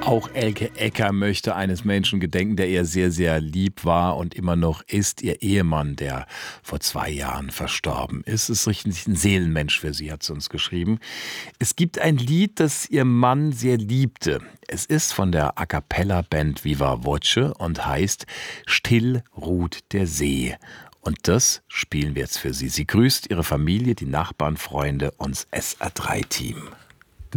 Auch Elke Ecker möchte eines Menschen gedenken, der ihr sehr, sehr lieb war und immer noch ist. Ihr Ehemann, der vor 2 Jahren verstorben ist. Es ist richtig ein Seelenmensch für sie, hat sie uns geschrieben. Es gibt ein Lied, das ihr Mann sehr liebte. Es ist von der A cappella Band Viva Voce und heißt Still ruht der See. Und das spielen wir jetzt für Sie. Sie grüßt ihre Familie, die Nachbarn, Freunde und das SR3-Team.